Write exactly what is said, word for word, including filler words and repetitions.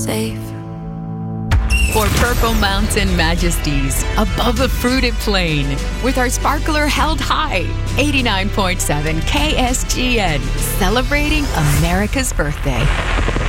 safe. For Purple Mountain Majesties, above the fruited plain, with our sparkler held high, eighty-nine point seven K S G N, celebrating America's birthday.